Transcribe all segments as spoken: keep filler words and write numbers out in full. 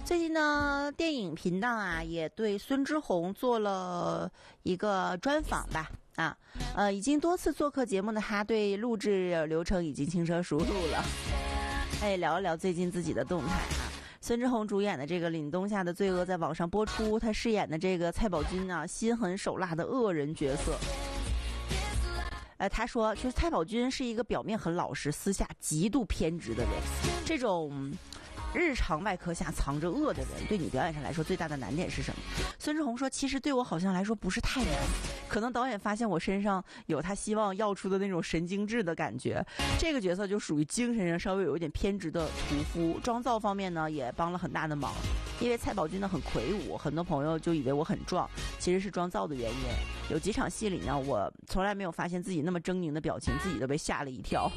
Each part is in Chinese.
最近呢，电影频道啊也对孙之红做了一个专访吧。啊，呃，已经多次做客节目的他，对录制流程已经轻车熟路了。哎，聊一聊最近自己的动态啊。孙之红主演的这个《凛冬下的罪恶》在网上播出，他饰演的这个蔡宝君啊，心狠手辣的恶人角色。呃，他说，就是蔡宝君是一个表面很老实，私下极度偏执的人。这种日常外壳下藏着恶的人，对你表演上来说最大的难点是什么？孙之红说，其实对我好像来说不是太难，可能导演发现我身上有他希望要出的那种神经质的感觉。这个角色就属于精神上稍微有一点偏执的屠夫，妆造方面呢也帮了很大的忙。因为蔡宝君呢很魁梧，很多朋友就以为我很壮，其实是妆造的原因。有几场戏里呢，我从来没有发现自己那么狰狞的表情，自己都被吓了一跳。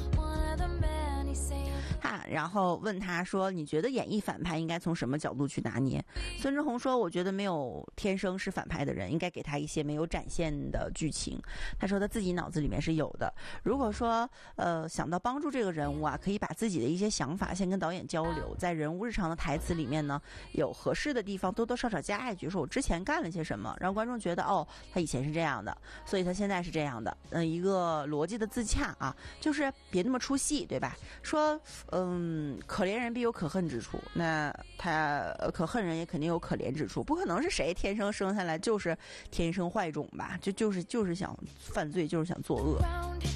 啊，然后问他说，你觉得演绎反派应该从什么角度去拿捏？孙之红说，我觉得没有天生是反派的人，应该给他一些没有展现的剧情。他说他自己脑子里面是有的，如果说呃想到帮助这个人物啊，可以把自己的一些想法先跟导演交流，在人物日常的台词里面呢，有合适的地方多多少少加一句，说我之前干了些什么，让观众觉得哦，他以前是这样的，所以他现在是这样的。嗯、呃，一个逻辑的自洽啊，就是别那么出戏，对吧？说嗯，可怜人必有可恨之处，那他可恨人也肯定有可怜之处，不可能是谁天生生下来就是天生坏种吧？就就是就是想犯罪，就是想作恶。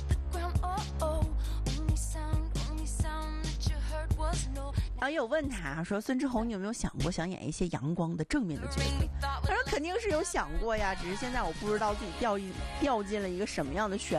然后也有问他说，孙之红，你有没有想过想演一些阳光的正面的角色？他说肯定是有想过呀，只是现在我不知道自己掉进掉进了一个什么样的漩